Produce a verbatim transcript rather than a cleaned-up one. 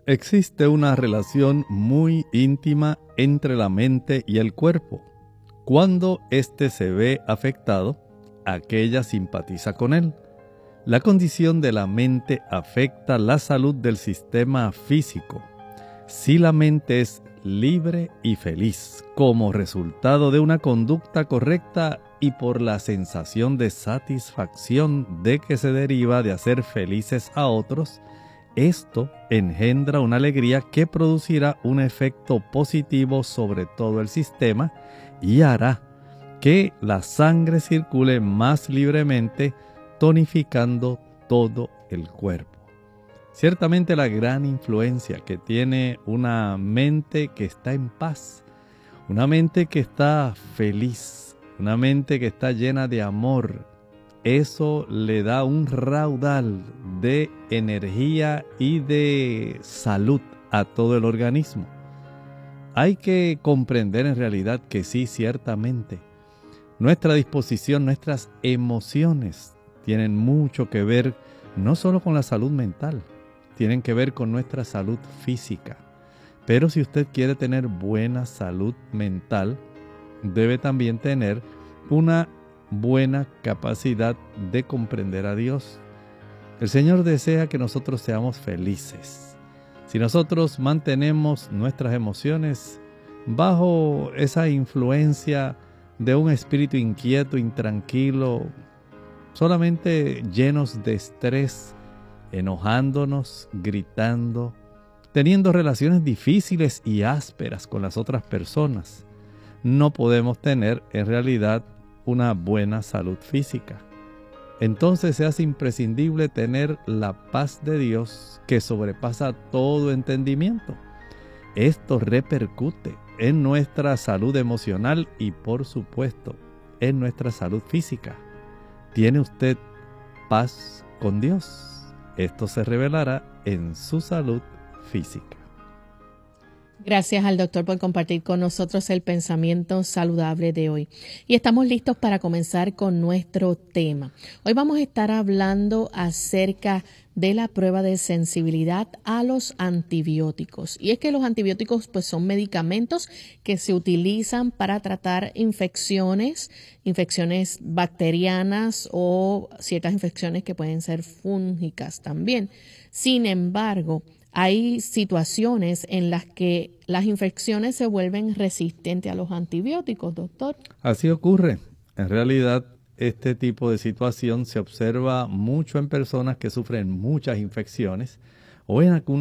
Existe una relación muy íntima entre la mente y el cuerpo. Cuando éste se ve afectado, aquella simpatiza con él. La condición de la mente afecta la salud del sistema físico. Si la mente es libre y feliz, como resultado de una conducta correcta y por la sensación de satisfacción de que se deriva de hacer felices a otros, esto engendra una alegría que producirá un efecto positivo sobre todo el sistema y hará que la sangre circule más libremente, tonificando todo el cuerpo. Ciertamente la gran influencia que tiene una mente que está en paz, una mente que está feliz, una mente que está llena de amor, eso le da un raudal de energía y de salud a todo el organismo. Hay que comprender en realidad que sí, ciertamente, nuestra disposición, nuestras emociones tienen mucho que ver no solo con la salud mental, tienen que ver con nuestra salud física. Pero si usted quiere tener buena salud mental, debe también tener una buena capacidad de comprender a Dios. El Señor desea que nosotros seamos felices. Si nosotros mantenemos nuestras emociones bajo esa influencia de un espíritu inquieto, intranquilo, solamente llenos de estrés, enojándonos, gritando, teniendo relaciones difíciles y ásperas con las otras personas, no podemos tener en realidad una buena salud física. Entonces se hace imprescindible tener la paz de Dios que sobrepasa todo entendimiento. Esto repercute en nuestra salud emocional y, por supuesto, en nuestra salud física. ¿Tiene usted paz con Dios? Esto se revelará en su salud física. Gracias al doctor por compartir con nosotros el pensamiento saludable de hoy. Y estamos listos para comenzar con nuestro tema. Hoy vamos a estar hablando acerca de la prueba de sensibilidad a los antibióticos. Y es que los antibióticos pues son medicamentos que se utilizan para tratar infecciones, infecciones bacterianas o ciertas infecciones que pueden ser fúngicas también. Sin embargo, hay situaciones en las que las infecciones se vuelven resistentes a los antibióticos, doctor. Así ocurre. En realidad, este tipo de situación se observa mucho en personas que sufren muchas infecciones o en algunas